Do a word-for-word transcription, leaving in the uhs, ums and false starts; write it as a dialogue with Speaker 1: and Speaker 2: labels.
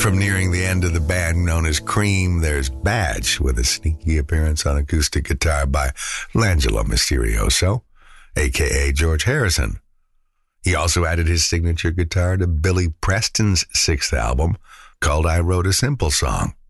Speaker 1: From nearing the end of the band known as Cream, there's Badge, with a sneaky appearance on acoustic guitar by L'Angelo Mysterioso, a k a. George Harrison. He also added his signature guitar to Billy Preston's sixth album, called I Wrote a Simple Song.